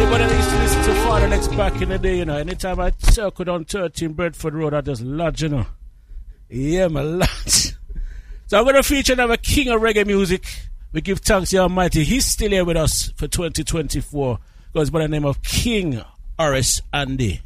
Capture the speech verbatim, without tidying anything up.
Everybody used to listen to Father Lex back in the day, you know. Anytime I circled on thirteen Bedford Road, I just lodge, you know. Yeah, my lodge. So I'm going to feature another king of reggae music. We give thanks to the Almighty. He's still here with us for twenty twenty-four. Goes by the name of King Horace Andy.